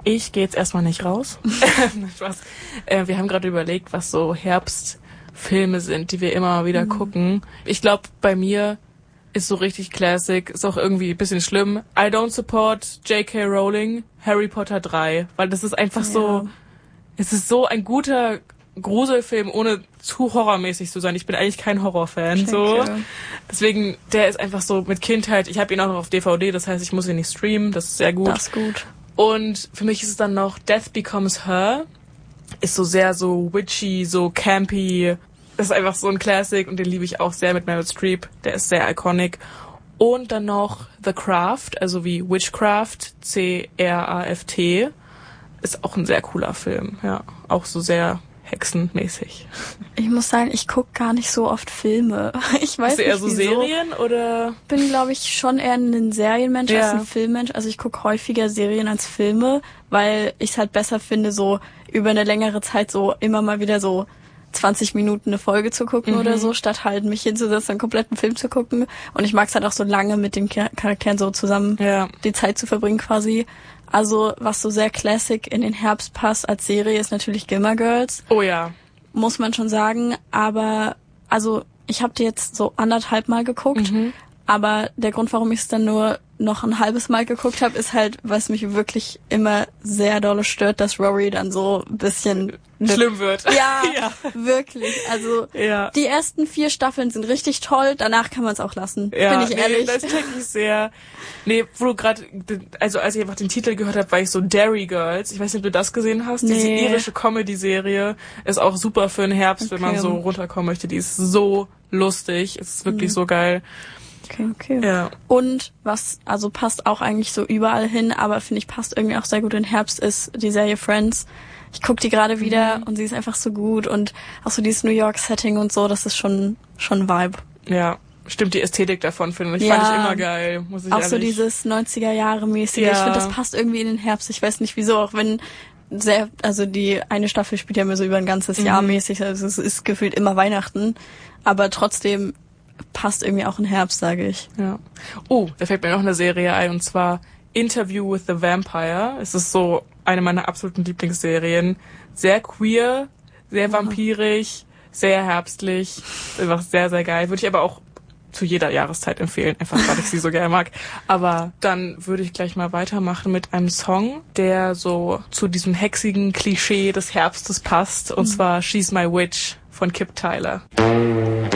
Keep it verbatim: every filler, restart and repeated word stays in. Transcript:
Ich gehe jetzt erstmal nicht raus. Spaß. Äh, wir haben gerade überlegt, was so Herbstfilme sind, die wir immer wieder mhm. gucken. Ich glaube, bei mir ist so richtig Classic, ist auch irgendwie ein bisschen schlimm. I don't support J K. Rowling, Harry Potter drei, weil das ist einfach ja. so, es ist so ein guter Gruselfilm, ohne zu horrormäßig zu sein. Ich bin eigentlich kein Horrorfan, so. Deswegen, der ist einfach so mit Kindheit. Ich habe ihn auch noch auf D V D, das heißt, ich muss ihn nicht streamen. Das ist sehr gut. Das ist gut. Und für mich ist es dann noch Death Becomes Her. Ist so sehr so witchy, so campy. Das ist einfach so ein Classic und den liebe ich auch sehr mit Meryl Streep. Der ist sehr iconic. Und dann noch The Craft, also wie Witchcraft, C R A F T. Ist auch ein sehr cooler Film, ja. Auch so sehr hexenmäßig. Ich muss sagen, ich gucke gar nicht so oft Filme. Ich weiß Bist du eher nicht, so wieso. Serien oder? Bin, glaube ich, schon eher ein Serienmensch ja. als ein Filmmensch. Also ich gucke häufiger Serien als Filme, weil ich es halt besser finde, so über eine längere Zeit so immer mal wieder so zwanzig Minuten eine Folge zu gucken mhm. oder so, statt halt mich hinzusetzen, einen kompletten Film zu gucken. Und ich mag es halt auch so lange mit den Charakteren so zusammen ja. die Zeit zu verbringen quasi. Also, was so sehr Classic in den Herbst passt als Serie, ist natürlich Gilmore Girls. Oh ja. Muss man schon sagen. Aber, also, ich habe die jetzt so anderthalb Mal geguckt. Mhm. Aber der Grund, warum ich es dann nur noch ein halbes Mal geguckt habe, ist halt, was mich wirklich immer sehr dolle stört, dass Rory dann so ein bisschen schlimm wird. Ja, ja, wirklich. Also ja. die ersten vier Staffeln sind richtig toll, danach kann man es auch lassen, ja, bin ich nee, ehrlich. Das check ich sehr. Nee, wo du gerade, also als ich einfach den Titel gehört habe, war ich so Derry Girls. Ich weiß nicht, ob du das gesehen hast. Nee. Diese irische Comedy-Serie ist auch super für den Herbst, okay. wenn man so runterkommen möchte. Die ist so lustig. Es ist wirklich mhm. so geil. Okay, okay. Ja. Und was, also passt auch eigentlich so überall hin, aber finde ich passt irgendwie auch sehr gut in Herbst, ist die Serie Friends. Ich guck die gerade wieder mhm. und sie ist einfach so gut und auch so dieses New York-Setting und so, das ist schon schon Vibe. Ja, stimmt, die Ästhetik davon finde ich, ja. fand ich immer geil, muss ich auch ehrlich. so dieses neunziger-Jahre-mäßige, ja. ich finde, das passt irgendwie in den Herbst, ich weiß nicht wieso, auch wenn sehr, also die eine Staffel spielt ja immer so über ein ganzes mhm. Jahr mäßig, also es ist gefühlt immer Weihnachten, aber trotzdem passt irgendwie auch in Herbst, sage ich. Ja. Oh, da fällt mir noch eine Serie ein, und zwar Interview with the Vampire. Es ist so eine meiner absoluten Lieblingsserien. Sehr queer, sehr vampirisch, sehr herbstlich. Einfach sehr, sehr geil. Würde ich aber auch zu jeder Jahreszeit empfehlen, einfach weil ich sie so gerne mag. Aber dann würde ich gleich mal weitermachen mit einem Song, der so zu diesem hexigen Klischee des Herbstes passt. Und mhm. zwar She's My Witch von Kip Tyler.